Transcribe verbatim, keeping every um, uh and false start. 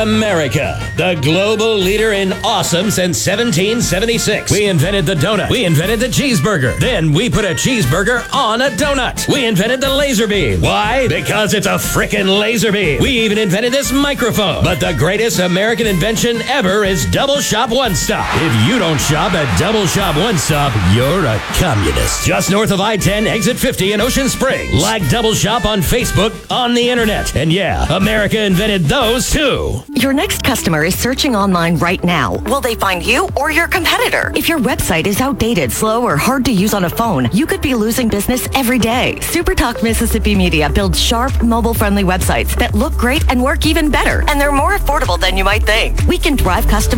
America, the global leader in awesome since seventeen seventy-six. We invented the donut. We invented the cheeseburger. Then we put a cheeseburger on a donut. We invented the laser beam. Why? Because it's a frickin' laser beam. We even invented this microphone. But the greatest American invention ever is Double Shop One Stop. If you don't shop at Double Shop One Stop, you're a communist. Just north of I ten, exit fifty in Ocean Springs. Like Double Shop on Facebook, on the internet. And yeah, America invented those too. Your next customer is searching online right now. Will they find you or your competitor? If your website is outdated, slow, or hard to use on a phone, you could be losing business every day. SuperTalk Mississippi Media builds sharp, mobile-friendly websites that look great and work even better. And they're more affordable than you might think. We can drive customers